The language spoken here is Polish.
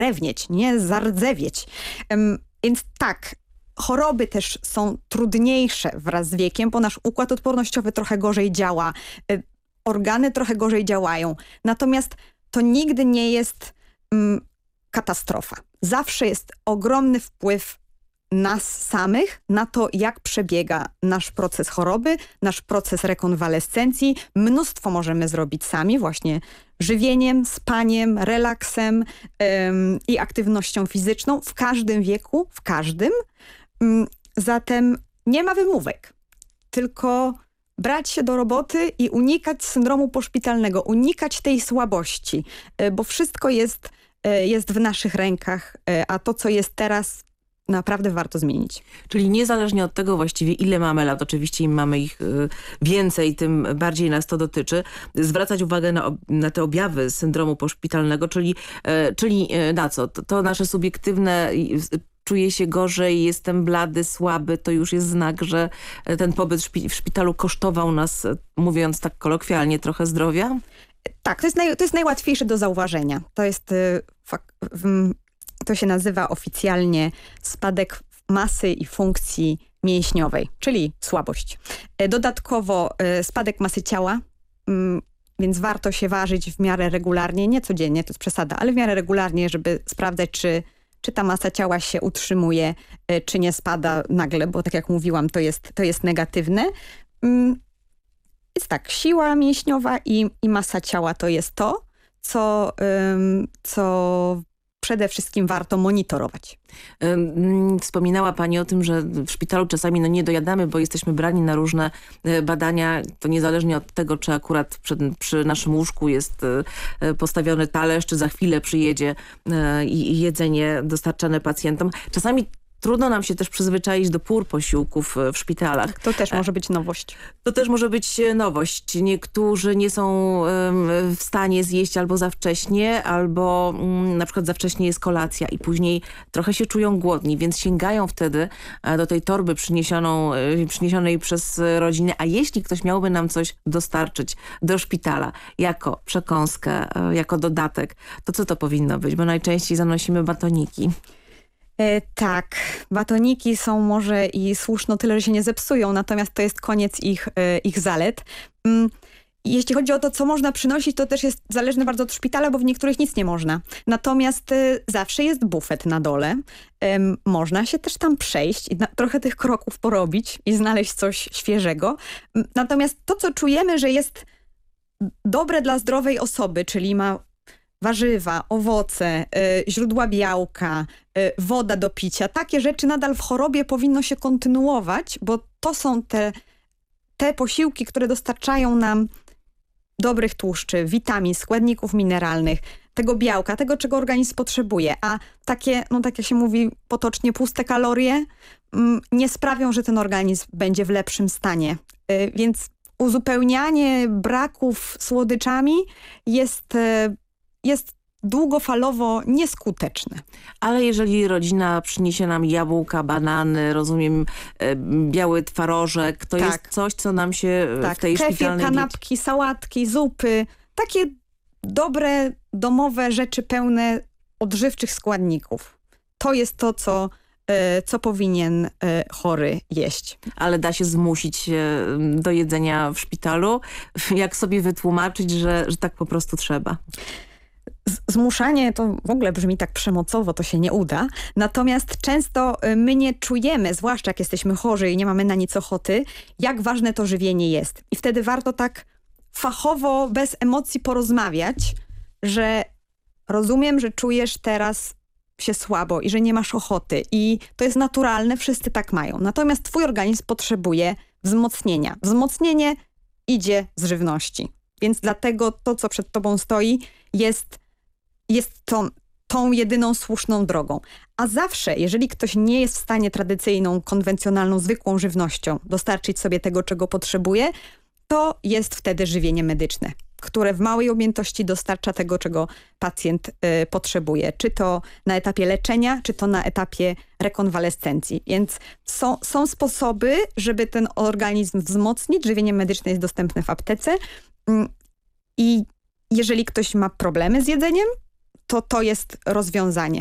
zarewnieć, nie zardzewieć. Więc tak, choroby też są trudniejsze wraz z wiekiem, bo nasz układ odpornościowy trochę gorzej działa, organy trochę gorzej działają. Natomiast to nigdy nie jest katastrofa. Zawsze jest ogromny wpływ nas samych, na to, jak przebiega nasz proces choroby, nasz proces rekonwalescencji. Mnóstwo możemy zrobić sami, właśnie żywieniem, spaniem, relaksem i aktywnością fizyczną w każdym wieku, w każdym. Zatem nie ma wymówek, tylko brać się do roboty i unikać syndromu poszpitalnego, unikać tej słabości, bo wszystko jest w naszych rękach, a to, co jest teraz, naprawdę warto zmienić. Czyli niezależnie od tego właściwie, ile mamy lat, oczywiście im mamy ich więcej, tym bardziej nas to dotyczy, zwracać uwagę na te objawy syndromu poszpitalnego, czyli na co? To nasze subiektywne, czuję się gorzej, jestem blady, słaby, to już jest znak, że ten pobyt w szpitalu kosztował nas, mówiąc tak kolokwialnie, trochę zdrowia? Tak, to jest najłatwiejsze do zauważenia. To jest to się nazywa oficjalnie spadek masy i funkcji mięśniowej, czyli słabość. Dodatkowo spadek masy ciała, więc warto się ważyć w miarę regularnie, nie codziennie, to jest przesada, ale w miarę regularnie, żeby sprawdzać, czy ta masa ciała się utrzymuje, czy nie spada nagle, bo tak jak mówiłam, to jest negatywne. Jest tak, siła mięśniowa i masa ciała to jest to, co przede wszystkim warto monitorować. Wspominała Pani o tym, że w szpitalu czasami nie dojadamy, bo jesteśmy brani na różne badania. To niezależnie od tego, czy akurat przy naszym łóżku jest postawiony talerz, czy za chwilę przyjedzie i jedzenie dostarczane pacjentom. Czasami trudno nam się też przyzwyczaić do pór posiłków w szpitalach. To też może być nowość. To też może być nowość. Niektórzy nie są w stanie zjeść albo za wcześnie, albo na przykład za wcześnie jest kolacja i trochę się czują głodni, więc sięgają wtedy do tej torby przyniesionej przez rodzinę. A jeśli ktoś miałby nam coś dostarczyć do szpitala jako przekąskę, jako dodatek, to co to powinno być? Bo najczęściej zanosimy batoniki. Tak, batoniki są może i słuszno tyle, że się nie zepsują, natomiast to jest koniec ich zalet. Jeśli chodzi o to, co można przynosić, to też jest zależne bardzo od szpitala, bo w niektórych nic nie można. Natomiast zawsze jest bufet na dole. Można się też tam przejść i trochę tych kroków porobić i znaleźć coś świeżego. Natomiast to, co czujemy, że jest dobre dla zdrowej osoby, czyli ma warzywa, owoce, źródła białka, woda do picia. Takie rzeczy nadal w chorobie powinno się kontynuować, bo to są te posiłki, które dostarczają nam dobrych tłuszczy, witamin, składników mineralnych, tego białka, tego, czego organizm potrzebuje. A takie, tak jak się mówi potocznie, puste kalorie nie sprawią, że ten organizm będzie w lepszym stanie. Więc uzupełnianie braków słodyczami jest długofalowo nieskuteczne. Ale jeżeli rodzina przyniesie nam jabłka, banany, rozumiem, biały twarożek, to jest coś, co nam się w tej kefir, szpitalnej kanapki, sałatki, zupy, takie dobre, domowe rzeczy pełne odżywczych składników. To jest to, co powinien chory jeść. Ale da się zmusić do jedzenia w szpitalu? Jak sobie wytłumaczyć, że tak po prostu trzeba? Zmuszanie to w ogóle brzmi tak przemocowo, to się nie uda. Natomiast często my nie czujemy, zwłaszcza jak jesteśmy chorzy i nie mamy na nic ochoty, jak ważne to żywienie jest. I wtedy warto tak fachowo, bez emocji porozmawiać, że rozumiem, że czujesz teraz się słabo i że nie masz ochoty. I to jest naturalne, wszyscy tak mają. Natomiast twój organizm potrzebuje wzmocnienia. Wzmocnienie idzie z żywności. Więc dlatego to, co przed tobą stoi, jest tą jedyną słuszną drogą. A zawsze, jeżeli ktoś nie jest w stanie tradycyjną, konwencjonalną, zwykłą żywnością dostarczyć sobie tego, czego potrzebuje, to jest wtedy żywienie medyczne, które w małej objętości dostarcza tego, czego pacjent potrzebuje. Czy to na etapie leczenia, czy to na etapie rekonwalescencji. Więc są sposoby, żeby ten organizm wzmocnić. Żywienie medyczne jest dostępne w aptece. I jeżeli ktoś ma problemy z jedzeniem, to jest rozwiązanie.